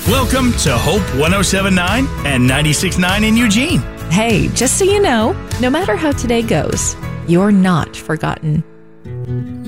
Welcome to Hope 107.9 and 96.9 in Eugene. Hey, just so you know, no matter how today goes, you're not forgotten.